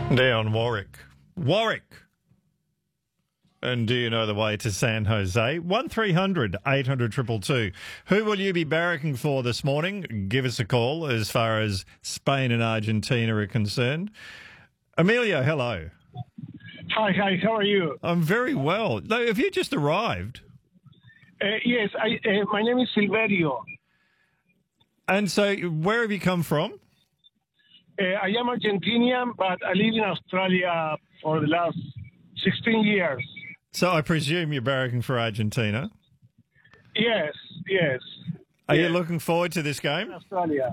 Down Warwick. Warwick. And do you know the way to San Jose? 1300 800 222. Who will you be barracking for this morning? Give us a call as far as Spain and Argentina are concerned. Emilio, hello. Hi, how are you? I'm very well. Though, have you just arrived? Yes, my name is Silverio. And so where have you come from? I am Argentinian, but I live in Australia for the last 16 years. So I presume you're barracking for Argentina. Yes. Are you looking forward to this game? Australia.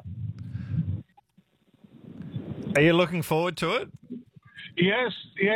Are you looking forward to it? Yes.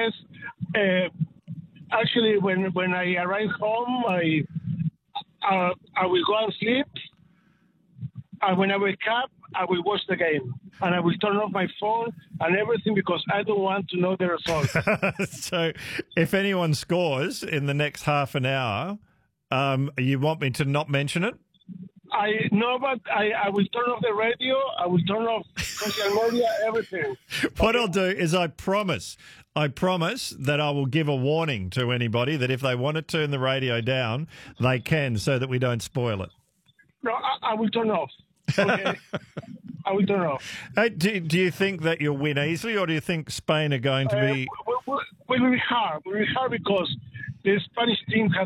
Actually, when I arrive home, I will go and sleep. And when I wake up, I will watch the game. And I will turn off my phone and everything because I don't want to know the result. So if anyone scores in the next half an hour, you want me to not mention it? I will turn off the radio. I will turn off social media, everything. What I'll do is I promise that I will give a warning to anybody that if they want to turn the radio down, they can so that we don't spoil it. No, I will turn off. Okay. I will turn off. Hey, do you think that you'll win easily, or do you think Spain are going to be... Will be hard. Will be hard because the Spanish team has